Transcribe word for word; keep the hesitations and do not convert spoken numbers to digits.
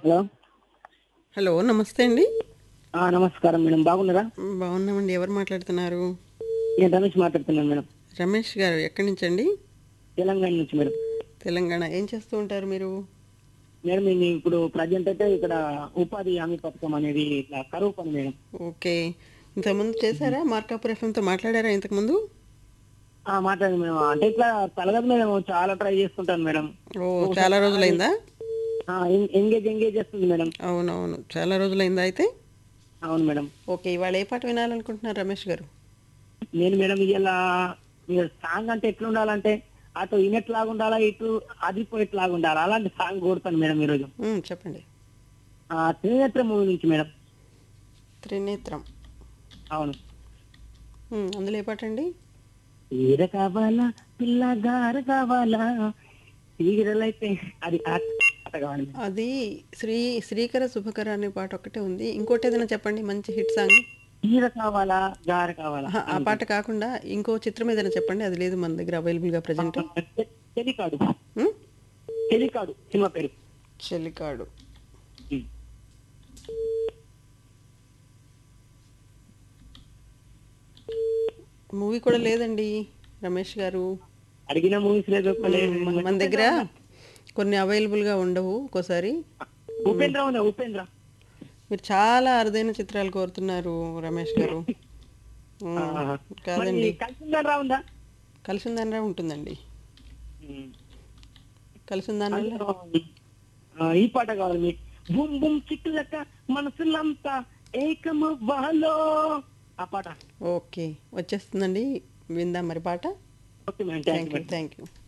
Hello. Hello నమస్తే అండి. ఆ, నమస్కారం మేడం, బాగున్నారా? మ్, బాగున్నామండి. ఎవరు మాట్లాడుతున్నారు? నేను రమేష్ మాట్లాడుతున్నాను మేడం, రమేష్ గారు ఎక్కడి నుంచి అండి? తెలంగాణ నుంచి మేడం. తెలంగాణ. ఏం చేస్తూ ఉంటారు మీరు? మేడం నేను ఇప్పుడు ప్రజెంట్ అయితే ఇక్కడ ఉపాధి హామీ పథకం అనేది ఇట్లా కరువు పని మేడం. ఓకే. ఇంతకుముందు చేశారా? మార్కాపుర్ ఎఫ్ఎంతో మాట్లాడారా ఇంతకుముందు? ఆ, మాట్లాడండి మేడం. అంటే ఇట్లా కలగదు మేడం, చాలా ట్రై చేస్తుంటాను మేడం. ఓ, ఒకసారి చాలా రాదు. రోజులైందా? ఆ, ఎం- ఎంగేజ్ ఎంగేజ్ చేస్తుంది మేడం. అవునవును, చాలా రోజులైందా అయితే? అవును మేడం. ఓకే, ఇవాళ ఏ పాట వినాలనుకుంటున్నారు రమేష్ గారు? నేను మేడం ఇలా మీరు సాంగ్ అంటే ఎట్లా ఉండాలంటే అటు ఇనెట్ లాగా ఉండాలా, ఇటు అదిపోయేట్ లాగా ఉండాలా, అలాంటి సాంగ్ కొడతాను మేడం ఈరోజు. మ్, చెప్పండి. ఆ, త్రినేత్ర మూవీ నుంచి మేడం. త్రినేత్రం. అవును. మ్, అందులో ఏ పాట అండి? చీర కావాలా, పిల్ల గారు కావాలా, చీరలైతే అది ఆ పాట కావాలి మేడం. అది శ్రీ శ్రీకర శుభకర అనే పాట ఒక్కటే ఉంది. ఇంకోటి ఏదైనా చెప్పండి, మంచి హిట్ సాంగ్. చీర కావాలా, గార కావాలా ఆహా, ఆ అని పాట ఉంటుంది. కాకుండా ఇంకో చిత్రం ఏదైనా చెప్పండి. అది లేదు మన దగ్గర అవైలబుల్గా ఆ, ప్రజెంట్. చె- చెలికాడు. చెలికాడు సినిమా పేరు. చెలికాడు. ఉమ్. మూవీ కూడా లేదండి రమేష్ గారు. అడిగిన మూవీస్ లేదు, మ్మ్, ఒక్కలేదు. మ- మన ఉపేంద్ర దగ్గర ఉందా? కొన్ని అవైలబుల్గా ఉండవు ఒక్కోసారి. ఉపేంద్ర ఉందా? ఉపేంద్ర. మీరు చాలా అరుదైన చిత్రాలు కోరుతున్నారు రమేష్ గారు. ఆ, మ్మ్, మరి కాదండి. కలిసిందరా ఉందా? కలిసిందనరా ఉంటుందండి. ఉమ్. కలిసిందనలో అందులో ఆ, ఈ పాట కావాలి మీకు. బుమ్ బుమ్ చిక్కులక మనసులంతా ఏకమవ్వాలో, ఆ పాట. ఓకే, వచ్చేస్తుందండి. విందాం మరి పాట. Okay madam, thank thank you you madam. Thank you